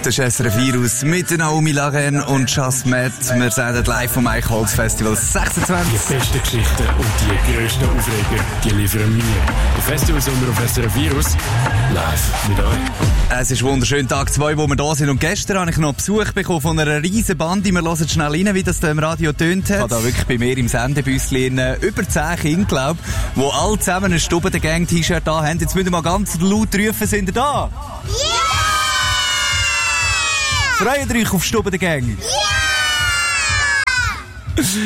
Das ist SRF Virus mit Naomi Lagen und Jasmet. Wir sind live vom Eichholz Festival 26. Die besten Geschichten und die grössten Aufreger, die liefern wir. Der Festivalsommer auf SRF Virus, live mit euch. Es ist wunderschön, Tag 2, wo wir da sind. Und gestern habe ich noch Besuch bekommen von einer riesen Bande. Wir hören schnell rein, wie das da im Radio tönt hat. Ich habe da wirklich bei mir im Sendebüsschen über 10 Kinder, glaube ich, die alle zusammen ein Stube der Gang-T-Shirt da haben. Jetzt müssen wir mal ganz laut rufen, sind ihr da? Ja! Freut euch auf Stube der Gang? Ja!